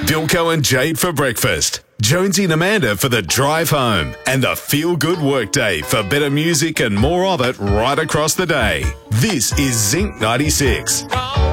Bilko and Jade for breakfast. Jonesy and Amanda for the drive home. And the feel-good workday for better music and more of it right across the day. This is Zinc 96.